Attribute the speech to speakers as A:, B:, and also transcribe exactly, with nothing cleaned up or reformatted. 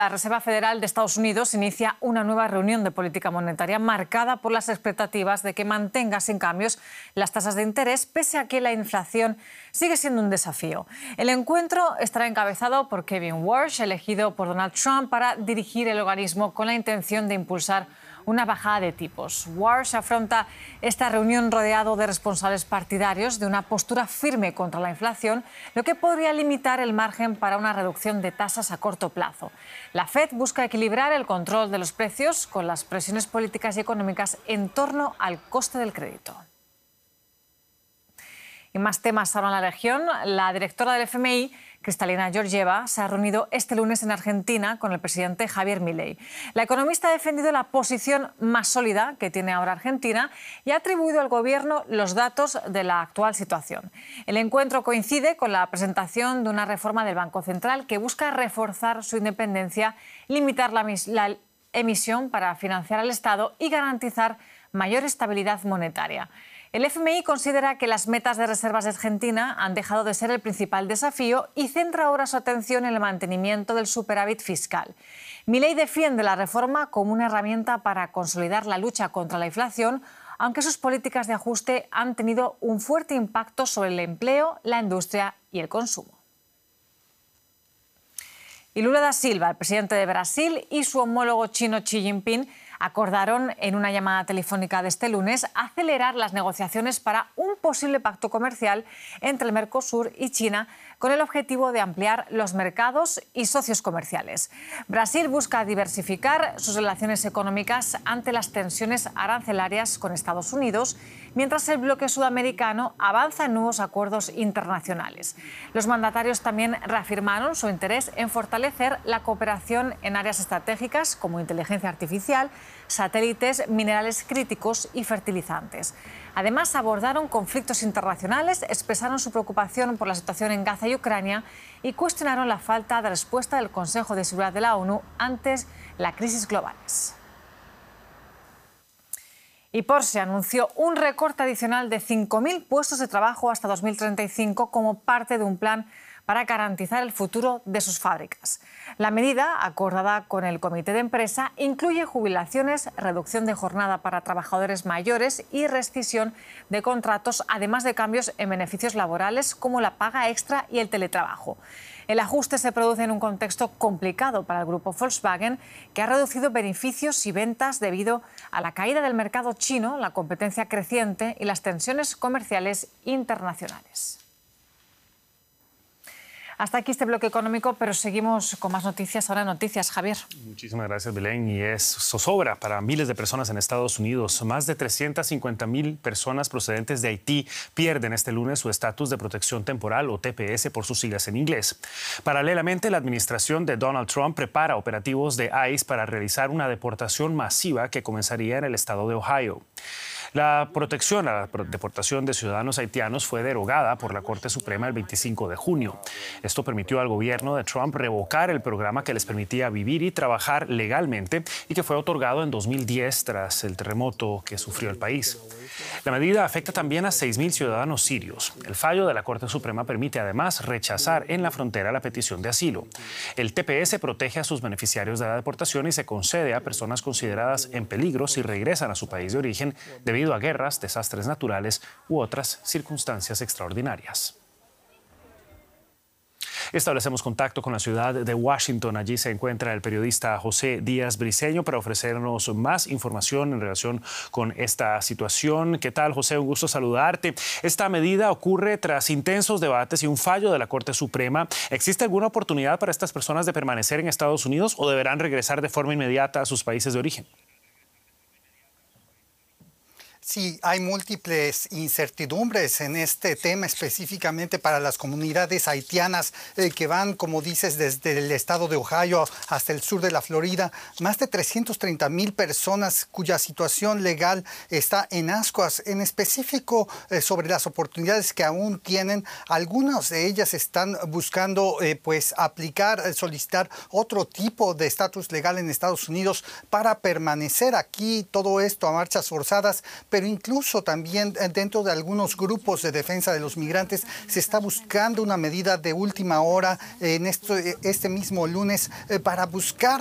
A: La Reserva Federal de Estados Unidos inicia una nueva reunión de política monetaria marcada por las expectativas de que mantenga sin cambios las tasas de interés, pese a que la inflación sigue siendo un desafío. El encuentro estará encabezado por Kevin Warsh, elegido por Donald Trump para dirigir el organismo con la intención de impulsar una bajada de tipos. Warsh afronta esta reunión rodeado de responsables partidarios de una postura firme contra la inflación, lo que podría limitar el margen para una reducción de tasas a corto plazo. La Fed busca equilibrar el control de los precios con las presiones políticas y económicas en torno al coste del crédito. Y más temas ahora en la región. La directora del F M I, Kristalina Georgieva, se ha reunido este lunes en Argentina con el presidente Javier Milei. La economista ha defendido la posición más sólida que tiene ahora Argentina y ha atribuido al gobierno los datos de la actual situación. El encuentro coincide con la presentación de una reforma del Banco Central que busca reforzar su independencia, limitar la, la emisión para financiar al Estado y garantizar mayor estabilidad monetaria. El F M I considera que las metas de reservas de Argentina han dejado de ser el principal desafío y centra ahora su atención en el mantenimiento del superávit fiscal. Milei defiende la reforma como una herramienta para consolidar la lucha contra la inflación, aunque sus políticas de ajuste han tenido un fuerte impacto sobre el empleo, la industria y el consumo. Y Lula da Silva, el presidente de Brasil, y su homólogo chino Xi Jinping acordaron en una llamada telefónica de este lunes acelerar las negociaciones para un posible pacto comercial entre el Mercosur y China con el objetivo de ampliar los mercados y socios comerciales. Brasil busca diversificar sus relaciones económicas ante las tensiones arancelarias con Estados Unidos, mientras el bloque sudamericano avanza en nuevos acuerdos internacionales. Los mandatarios también reafirmaron su interés en fortalecer la cooperación en áreas estratégicas como inteligencia artificial, satélites, minerales críticos y fertilizantes. Además, abordaron conflictos internacionales, expresaron su preocupación por la situación en Gaza y Ucrania y cuestionaron la falta de respuesta del Consejo de Seguridad de la ONU ante las crisis globales. Y Porsche anunció un recorte adicional de cinco mil puestos de trabajo hasta dos mil treinta y cinco como parte de un plan para garantizar el futuro de sus fábricas. La medida, acordada con el comité de empresa, incluye jubilaciones, reducción de jornada para trabajadores mayores y rescisión de contratos, además de cambios en beneficios laborales como la paga extra y el teletrabajo. El ajuste se produce en un contexto complicado para el grupo Volkswagen, que ha reducido beneficios y ventas debido a la caída del mercado chino, la competencia creciente y las tensiones comerciales internacionales. Hasta aquí este bloque económico, pero seguimos con más noticias. Ahora noticias, Javier.
B: Muchísimas gracias, Belén. Y es zozobra para miles de personas en Estados Unidos. Más de trescientas cincuenta mil personas procedentes de Haití pierden este lunes su estatus de protección temporal o T P S por sus siglas en inglés. Paralelamente, la administración de Donald Trump prepara operativos de ICE para realizar una deportación masiva que comenzaría en el estado de Ohio. La protección a la deportación de ciudadanos haitianos fue derogada por la Corte Suprema el veinticinco de junio. Esto permitió al gobierno de Trump revocar el programa que les permitía vivir y trabajar legalmente y que fue otorgado en dos mil diez tras el terremoto que sufrió el país. La medida afecta también a seis mil ciudadanos sirios. El fallo de la Corte Suprema permite además rechazar en la frontera la petición de asilo. El T P S protege a sus beneficiarios de la deportación y se concede a personas consideradas en peligro si regresan a su país de origen debido a guerras, desastres naturales u otras circunstancias extraordinarias. Establecemos contacto con la ciudad de Washington. Allí se encuentra el periodista José Díaz Briceño para ofrecernos más información en relación con esta situación. ¿Qué tal, José? Un gusto saludarte. Esta medida ocurre tras intensos debates y un fallo de la Corte Suprema. ¿Existe alguna oportunidad para estas personas de permanecer en Estados Unidos o deberán regresar de forma inmediata a sus países de origen?
C: Sí, hay múltiples incertidumbres en este tema, específicamente para las comunidades haitianas eh, que van, como dices, desde el estado de Ohio hasta el sur de la Florida. Más de trescientas treinta mil personas cuya situación legal está en ascuas. En específico, eh, sobre las oportunidades que aún tienen, algunas de ellas están buscando eh, pues aplicar, eh, solicitar otro tipo de estatus legal en Estados Unidos para permanecer aquí. Todo esto a marchas forzadas, pero incluso también dentro de algunos grupos de defensa de los migrantes se está buscando una medida de última hora en esto, este mismo lunes para buscar